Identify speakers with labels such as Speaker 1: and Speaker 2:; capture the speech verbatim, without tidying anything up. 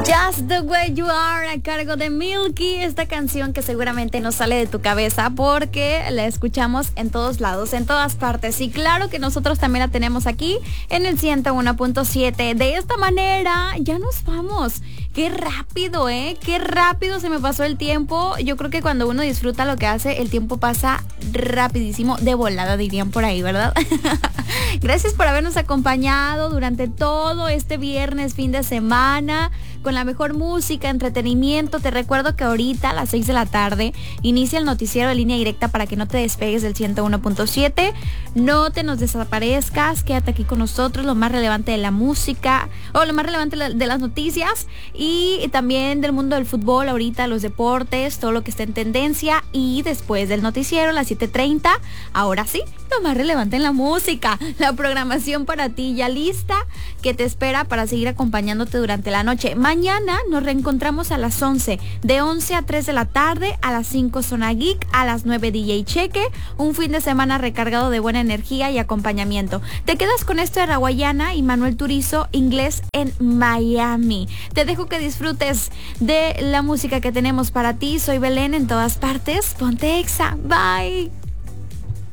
Speaker 1: Just the Way You Are, a cargo de Milky, esta canción que seguramente no sale de tu cabeza porque la escuchamos en todos lados, en todas partes. Y claro que nosotros también la tenemos aquí en el ciento uno punto siete. De esta manera ya nos vamos. Qué rápido, ¿eh? Qué rápido se me pasó el tiempo. Yo creo que cuando uno disfruta lo que hace, el tiempo pasa rapidísimo, de volada dirían por ahí, ¿verdad? Gracias por habernos acompañado durante todo este viernes, fin de semana, con la mejor música, entretenimiento. Te recuerdo que ahorita a las seis de la tarde inicia el noticiero de Línea Directa para que no te despegues del ciento uno punto siete. No te nos desaparezcas, quédate aquí con nosotros, lo más relevante de la música, o lo más relevante de las noticias y también del mundo del fútbol, ahorita los deportes, todo lo que está en tendencia. Y después del noticiero a las siete treinta, ahora sí, lo más relevante en la música, la programación para ti ya lista, que te espera para seguir acompañándote durante la noche. Mañana nos reencontramos a las once, de once a tres de la tarde, a las cinco Zona Geek, a las nueve D J Cheque, un fin de semana recargado de buena energía y acompañamiento. Te quedas con esto de Raguayana y Manuel Turizo, Inglés en Miami. Te dejo que disfrutes de la música que tenemos para ti. Soy Belén en todas partes. Ponte Exa. Bye.